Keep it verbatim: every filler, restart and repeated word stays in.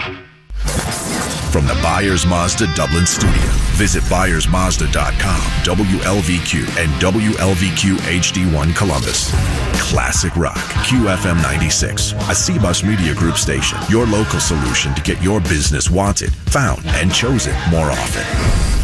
From the Byers Mazda Dublin studio, visit Byers Mazda dot com, W L V Q, and W L V Q H D one Columbus. Classic Rock, Q F M ninety-six, a C-Bus Media Group station. Your local solution to get your business wanted, found, and chosen more often.